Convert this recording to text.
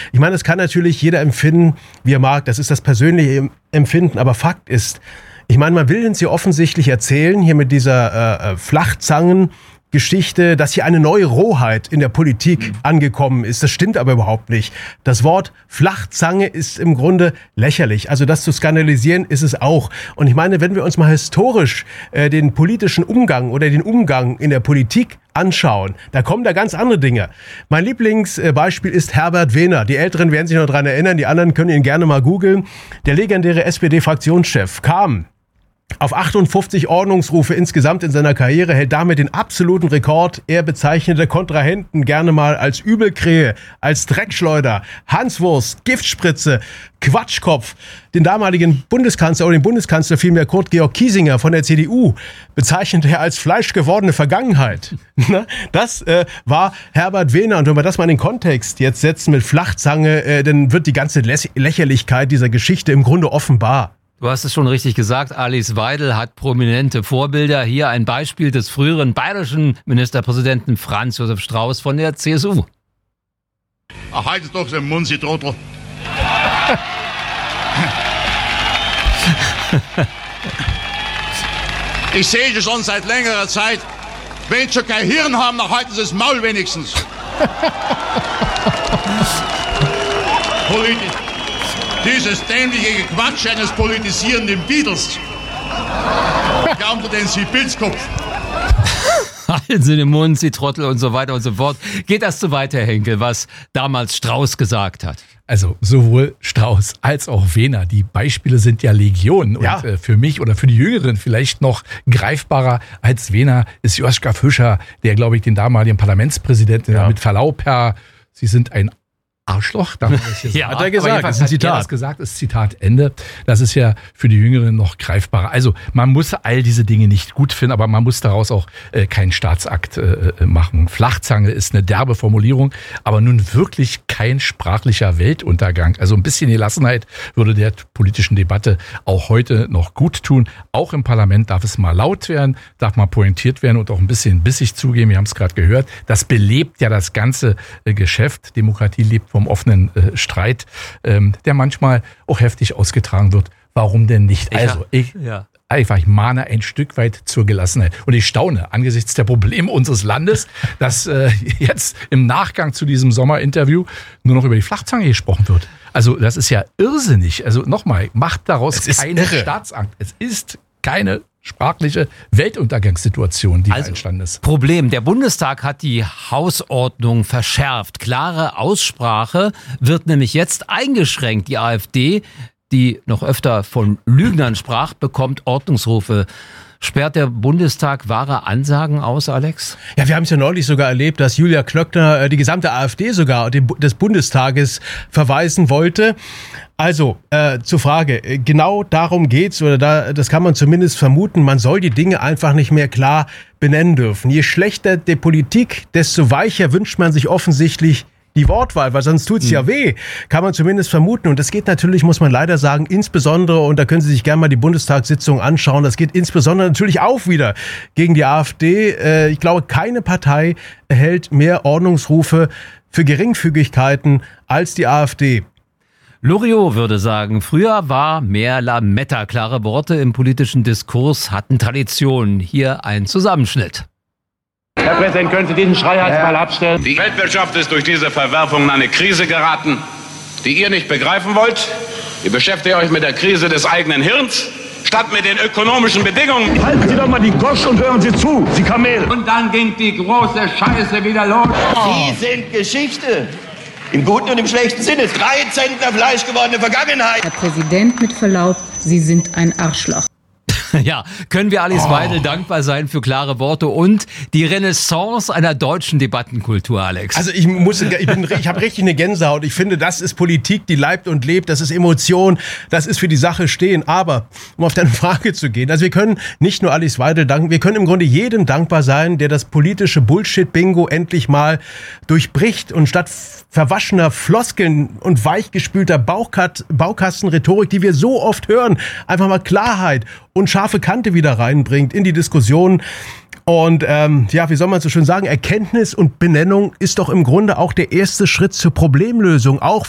Ich meine, das kann natürlich jeder empfinden, wie er mag. Das ist das persönliche Empfinden. Aber Fakt ist, ich meine, man will uns hier offensichtlich erzählen, hier mit dieser Flachzangen-Geschichte, dass hier eine neue Rohheit in der Politik angekommen ist. Das stimmt aber überhaupt nicht. Das Wort Flachzange ist im Grunde lächerlich. Also das zu skandalisieren ist es auch. Und ich meine, wenn wir uns mal historisch den politischen Umgang oder den Umgang in der Politik anschauen, da kommen da ganz andere Dinge. Mein Lieblingsbeispiel ist Herbert Wehner. Die Älteren werden sich noch daran erinnern, die anderen können ihn gerne mal googeln. Der legendäre SPD-Fraktionschef kam auf 58 Ordnungsrufe insgesamt in seiner Karriere, hält damit den absoluten Rekord. Er bezeichnete Kontrahenten gerne mal als Übelkrähe, als Dreckschleuder, Hanswurst, Giftspritze, Quatschkopf. Den damaligen Bundeskanzler oder den Bundeskanzler vielmehr Kurt Georg Kiesinger von der CDU bezeichnete er als fleischgewordene Vergangenheit. Das war Herbert Wehner. Und wenn wir das mal in den Kontext jetzt setzen mit Flachzange, dann wird die ganze Lächerlichkeit dieser Geschichte im Grunde offenbar. Du hast es schon richtig gesagt, Alice Weidel hat prominente Vorbilder. Hier ein Beispiel des früheren bayerischen Ministerpräsidenten Franz Josef Strauß von der CSU. Haltet doch den Mund, Sie Trottel. Ich sehe Sie schon seit längerer Zeit. Wenn Sie schon kein Hirn haben, dann halten Sie das Maul wenigstens. Politisch. Dieses dämliche Quatsch eines politisierenden Beatles. Glauben Sie denn, Sie Pilzkopf? Halten Sie den Mund, Sie Trottel und so weiter und so fort. Geht das zu weit, Herr Henkel, was damals Strauß gesagt hat? Also sowohl Strauß als auch Wehner, die Beispiele sind ja Legion. Und für mich oder für die Jüngeren vielleicht noch greifbarer als Wehner ist Joschka Fischer, der, glaube ich, den damaligen Parlamentspräsidenten mit Verlaub, Herr, Sie sind ein Arschloch, darf man das hier sagen? Hat er gesagt, das ist ein Zitat. Das gesagt, ist Zitat Ende. Das ist ja für die Jüngeren noch greifbarer. Also man muss all diese Dinge nicht gut finden, aber man muss daraus auch keinen Staatsakt machen. Flachzange ist eine derbe Formulierung, aber nun wirklich kein sprachlicher Weltuntergang. Also ein bisschen Gelassenheit würde der politischen Debatte auch heute noch gut tun. Auch im Parlament darf es mal laut werden, darf mal pointiert werden und auch ein bisschen bissig zugehen. Wir haben es gerade gehört. Das belebt ja das ganze Geschäft. Demokratie lebt vom offenen Streit, der manchmal auch heftig ausgetragen wird. Warum denn nicht? Ich mahne ein Stück weit zur Gelassenheit. Und ich staune angesichts der Probleme unseres Landes, dass jetzt im Nachgang zu diesem Sommerinterview nur noch über die Flachzange gesprochen wird. Also das ist ja irrsinnig. Also nochmal, macht daraus keinen Staatsakt. Es ist keine sprachliche Weltuntergangssituation, die da entstanden ist. Problem, der Bundestag hat die Hausordnung verschärft. Klare Aussprache wird nämlich jetzt eingeschränkt. Die AfD, die noch öfter von Lügnern sprach, bekommt Ordnungsrufe. Sperrt der Bundestag wahre Ansagen aus, Alex? Ja, wir haben es ja neulich sogar erlebt, dass Julia Klöckner die gesamte AfD sogar des Bundestages verweisen wollte. Also, zur Frage, genau darum geht's, oder das kann man zumindest vermuten, man soll die Dinge einfach nicht mehr klar benennen dürfen. Je schlechter die Politik, desto weicher wünscht man sich offensichtlich die Wortwahl, weil sonst tut's ja weh, kann man zumindest vermuten. Und das geht natürlich, muss man leider sagen, insbesondere, und da können Sie sich gerne mal die Bundestagssitzung anschauen, das geht insbesondere natürlich auch wieder gegen die AfD. Ich glaube, keine Partei erhält mehr Ordnungsrufe für Geringfügigkeiten als die AfD. Loriot würde sagen, früher war mehr Lametta. Klare Worte im politischen Diskurs hatten Tradition. Hier ein Zusammenschnitt. Herr Präsident, können Sie diesen Schreihals mal abstellen? Die Weltwirtschaft ist durch diese Verwerfungen in eine Krise geraten, die ihr nicht begreifen wollt. Ihr beschäftigt euch mit der Krise des eigenen Hirns, statt mit den ökonomischen Bedingungen. Halten Sie doch mal die Gosch und hören Sie zu, Sie Kamel. Und dann ging die große Scheiße wieder los. Sie sind Geschichte. Im guten und im schlechten Sinne. 3 Zentner Fleisch gewordene Vergangenheit. Herr Präsident, mit Verlaub, Sie sind ein Arschloch. Ja, können wir Alice Weidel dankbar sein für klare Worte und die Renaissance einer deutschen Debattenkultur, Alex. Also ich habe richtig eine Gänsehaut. Ich finde, das ist Politik, die leibt und lebt. Das ist Emotion. Das ist für die Sache stehen. Aber um auf deine Frage zu gehen, also wir können nicht nur Alice Weidel danken, wir können im Grunde jedem dankbar sein, der das politische Bullshit-Bingo endlich mal durchbricht und statt verwaschener Floskeln und weichgespülter Baukastenrhetorik, die wir so oft hören, einfach mal Klarheit und scharfe Kante wieder reinbringt in die Diskussion. Und wie soll man so schön sagen, Erkenntnis und Benennung ist doch im Grunde auch der erste Schritt zur Problemlösung, auch